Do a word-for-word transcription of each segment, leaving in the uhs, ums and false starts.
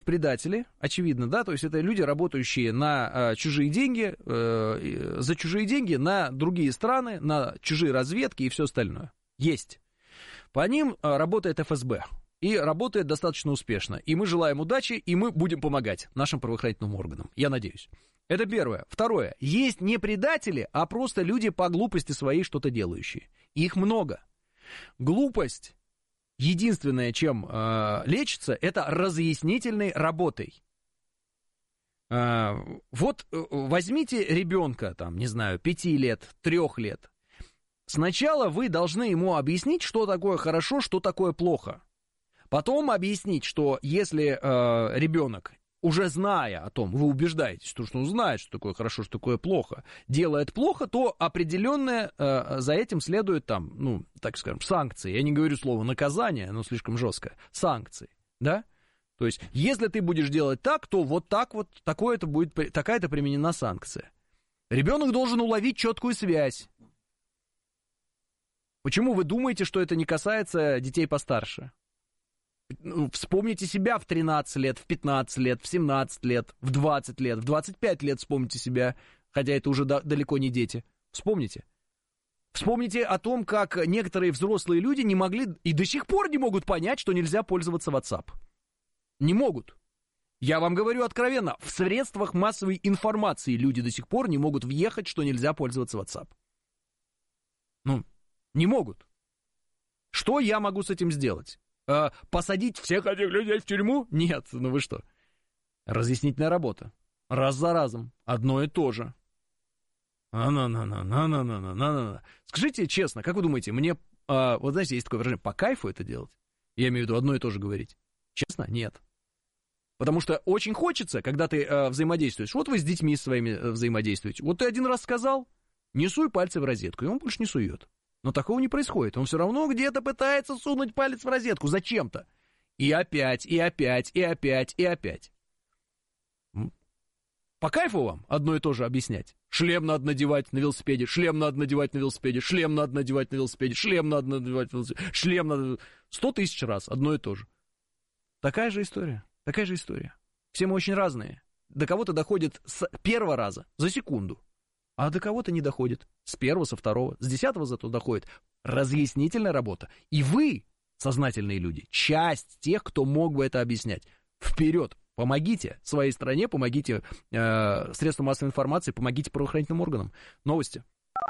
предатели, очевидно, да, то есть это люди, работающие на э, чужие деньги, э, за чужие деньги на другие страны, на чужие разведки и все остальное. Есть. По ним э, работает эф эс бэ. И работает достаточно успешно. И мы желаем удачи, и мы будем помогать нашим правоохранительным органам. Я надеюсь. Это первое. Второе. Есть не предатели, а просто люди по глупости своей что-то делающие. Их много. Глупость, единственное, чем э, лечится, это разъяснительной работой. Э, вот э, возьмите ребенка, там, не знаю, пяти лет, трех лет. Сначала вы должны ему объяснить, что такое хорошо, что такое плохо. Потом объяснить, что если э, ребенок, уже зная о том, вы убеждаетесь, что он знает, что такое хорошо, что такое плохо, делает плохо, то определенное э, за этим следует там, ну, так скажем, санкции. Я не говорю слово наказание, оно слишком жесткое. Санкции, да? То есть, если ты будешь делать так, то вот так вот, такое-то будет, такая-то применена санкция. Ребенок должен уловить четкую связь. Почему вы думаете, что это не касается детей постарше? Вспомните себя в тринадцать лет, в пятнадцать лет, в семнадцать лет, в двадцать лет, в двадцать пять лет вспомните себя, хотя это уже да, далеко не дети. Вспомните. Вспомните о том, как некоторые взрослые люди не могли и до сих пор не могут понять, что нельзя пользоваться WhatsApp. Не могут. Я вам говорю откровенно, в средствах массовой информации люди до сих пор не могут въехать, что нельзя пользоваться WhatsApp. Ну, не могут. Что я могу с этим сделать? Посадить всех этих людей в тюрьму? Нет, ну вы что? Разъяснительная работа. Раз за разом. Одно и то же. А-на-на-на-на-на-на-на-на-на. Скажите честно, как вы думаете, мне, а, вот знаете, есть такое выражение, по кайфу это делать? Я имею в виду одно и то же говорить. Честно? Нет. Потому что очень хочется, когда ты а, взаимодействуешь. Вот вы с детьми своими а, взаимодействуете. Вот ты один раз сказал, не суй пальцы в розетку, и он больше не сует. Но такого не происходит. Он все равно где-то пытается сунуть палец в розетку. Зачем-то. И опять, и опять, и опять, и опять. По кайфу вам одно и то же объяснять. Шлем надо надевать на велосипеде, шлем надо надевать на велосипеде, шлем надо надевать на велосипеде, шлем надо надевать на велосипеде, шлем надо... Сто тысяч раз одно и то же. Такая же история. Такая же история. Все мы очень разные. До кого-то доходит с первого раза, за секунду. А до кого-то не доходит. С первого, со второго, с десятого зато доходит. Разъяснительная работа. И вы, сознательные люди, часть тех, кто мог бы это объяснять. Вперед! Помогите своей стране, помогите э, средствам массовой информации, помогите правоохранительным органам. Новости.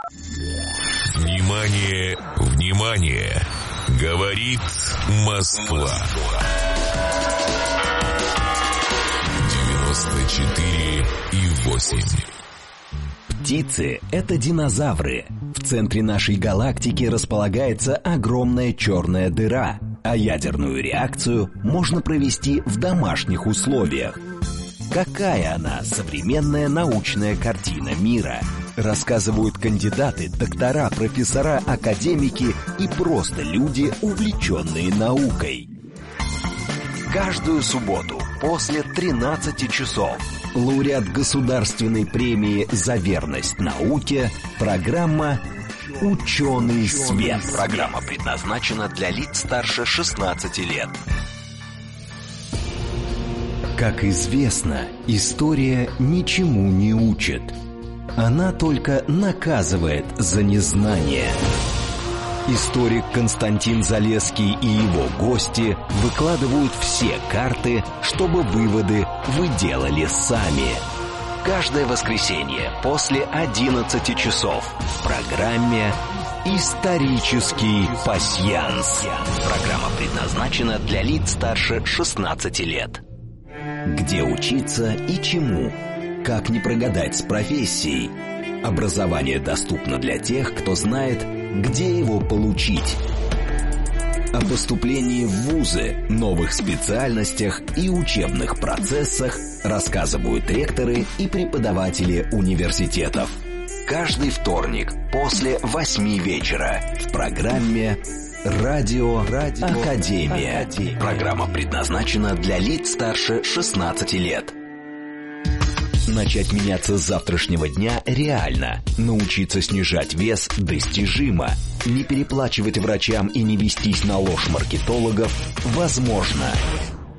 Внимание, внимание! Говорит Москва. девяносто четыре и восемь. Птицы — это динозавры. В центре нашей галактики располагается огромная черная дыра, а ядерную реакцию можно провести в домашних условиях. Какая она, современная научная картина мира? Рассказывают кандидаты, доктора, профессора, академики и просто люди, увлеченные наукой. Каждую субботу после тринадцати часов лауреат государственной премии за верность науке, программа «Ученый свет». Программа предназначена для лиц старше шестнадцати лет. Как известно, история ничему не учит. Она только наказывает за незнание. Историк Константин Залесский и его гости выкладывают все карты, чтобы выводы вы делали сами. Каждое воскресенье после одиннадцати часов в программе «Исторический пасьянс». Программа предназначена для лиц старше шестнадцати лет. Где учиться и чему? Как не прогадать с профессией? Образование доступно для тех, кто знает, где его получить. О поступлении в вузы, новых специальностях и учебных процессах рассказывают ректоры и преподаватели университетов. Каждый вторник после восьми вечера в программе «Радио, Радио Академия». Академия. Программа предназначена для лиц старше шестнадцати лет. Начать меняться с завтрашнего дня реально. Научиться снижать вес достижимо. Не переплачивать врачам и не вестись на ложь маркетологов возможно.